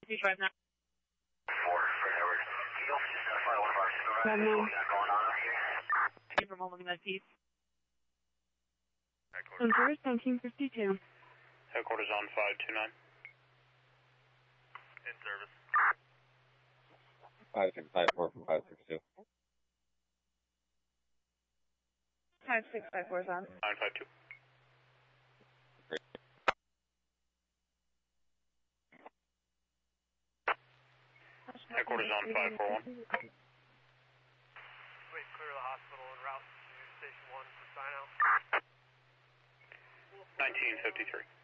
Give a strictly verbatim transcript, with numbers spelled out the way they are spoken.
You drive now. Four, for Edward. Can you just identify one of our supervisors? No, no. What we got going on over here? Keep from looking at piece. On service nineteen fifty-two. Headquarters on five two nine. In service. five six five four from five six two. five six five four is on. nine five two. Headquarters on five four one. Wait, clear the hospital en route to station one for sign out. nineteen fifty-three.